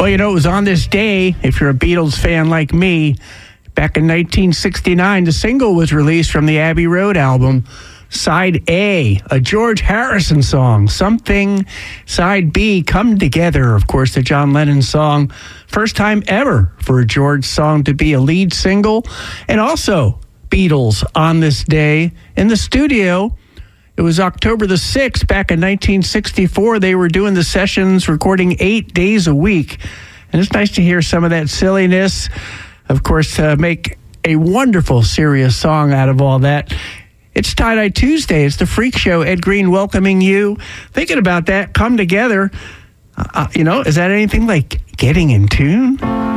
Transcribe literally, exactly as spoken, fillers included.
Well, you know, it was on this day, if you're a Beatles fan like me, back in nineteen sixty-nine, the single was released from the Abbey Road album, Side A, a George Harrison song. Something, Side B, Come Together, of course, the John Lennon song. First time ever for a George song to be a lead single. And also, Beatles on this day in the studio. It was October the sixth, back in nineteen sixty-four. They were doing the sessions, recording eight days a week. And it's nice to hear some of that silliness. Of course, to make a wonderful, serious song out of all that. It's Tie-Dye Tuesday. It's the Freak Show. Ed Green welcoming you. Thinking about that, Come Together. Uh, you know, is that anything like Getting in Tune?